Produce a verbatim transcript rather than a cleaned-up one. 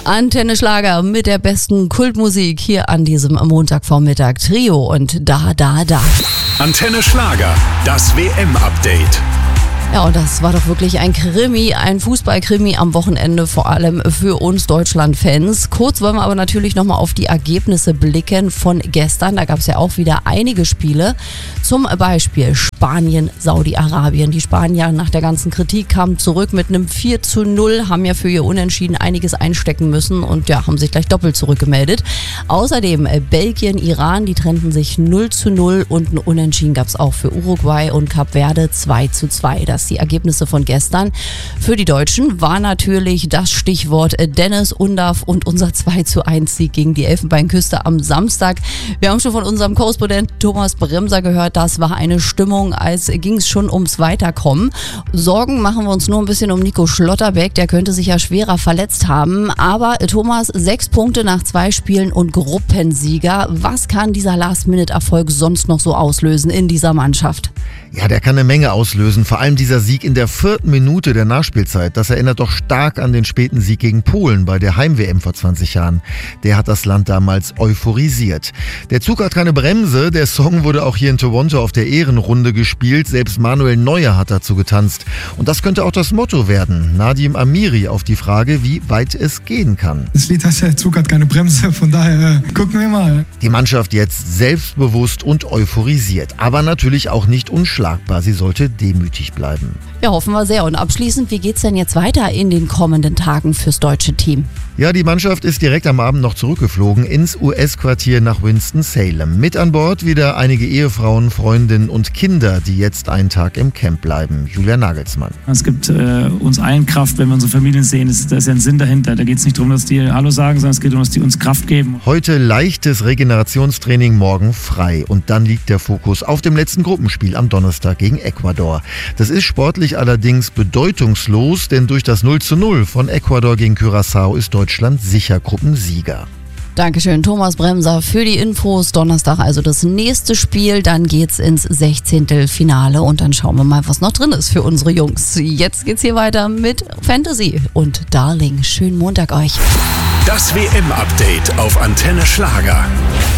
Antenne Schlager mit der besten Kultmusik hier an diesem Montagvormittag. Trio und Da, Da, Da. Antenne Schlager, das W M-Update. Ja, und das war doch wirklich ein Krimi, ein Fußballkrimi am Wochenende, vor allem für uns Deutschland-Fans. Kurz wollen wir aber natürlich nochmal auf die Ergebnisse blicken von gestern. Da gab es ja auch wieder einige Spiele. Zum Beispiel Spanien, Saudi-Arabien. Die Spanier nach der ganzen Kritik kamen zurück mit einem vier zu null, haben ja für ihr Unentschieden einiges einstecken müssen und ja, haben sich gleich doppelt zurückgemeldet. Außerdem Belgien, Iran, die trennten sich null zu null und ein Unentschieden gab es auch für Uruguay und Kap Verde zwei zu zwei. Das die Ergebnisse von gestern. Für die Deutschen war natürlich das Stichwort Dennis Undaff und unser zwei zu eins Sieg gegen die Elfenbeinküste am Samstag. Wir haben schon von unserem Korrespondent Thomas Bremser gehört, das war eine Stimmung, als ging es schon ums Weiterkommen. Sorgen machen wir uns nur ein bisschen um Nico Schlotterbeck, der könnte sich ja schwerer verletzt haben. Aber Thomas, sechs Punkte nach zwei Spielen und Gruppensieger. Was kann dieser Last-Minute-Erfolg sonst noch so auslösen in dieser Mannschaft? Ja, der kann eine Menge auslösen. Vor allem dieser Sieg in der vierten Minute der Nachspielzeit. Das erinnert doch stark an den späten Sieg gegen Polen bei der Heim-W M vor zwanzig Jahren. Der hat das Land damals euphorisiert. Der Zug hat keine Bremse. Der Song wurde auch hier in Toronto auf der Ehrenrunde gespielt. Selbst Manuel Neuer hat dazu getanzt. Und das könnte auch das Motto werden. Nadim Amiri auf die Frage, wie weit es gehen kann. Das Lied heißt ja, der Zug hat keine Bremse. Von daher äh, gucken wir mal. Die Mannschaft jetzt selbstbewusst und euphorisiert. Aber natürlich auch nicht unschlagbar. Sie sollte demütig bleiben. Ja, hoffen wir sehr. Und abschließend, wie geht's denn jetzt weiter in den kommenden Tagen fürs deutsche Team? Ja, die Mannschaft ist direkt am Abend noch zurückgeflogen ins U S-Quartier nach Winston-Salem. Mit an Bord wieder einige Ehefrauen, Freundinnen und Kinder, die jetzt einen Tag im Camp bleiben. Julia Nagelsmann. Es gibt äh, uns allen Kraft, wenn wir unsere Familien sehen. Das, da ist ja ein Sinn dahinter. Da geht es nicht darum, dass die Hallo sagen, sondern es geht darum, dass die uns Kraft geben. Heute leichtes Regenerationstraining, morgen frei. Und dann liegt der Fokus auf dem letzten Gruppenspiel am Donnerstag gegen Ecuador. Das ist sportlich allerdings bedeutungslos, denn durch das null zu null von Ecuador gegen Curaçao ist Deutschland sicher Gruppensieger. Dankeschön, Thomas Bremser, für die Infos. Donnerstag also das nächste Spiel, dann geht's ins Sechzehntelfinale und dann schauen wir mal, was noch drin ist für unsere Jungs. Jetzt geht's hier weiter mit Fantasy und Darling. Schönen Montag euch. Das W M-Update auf Antenne Schlager.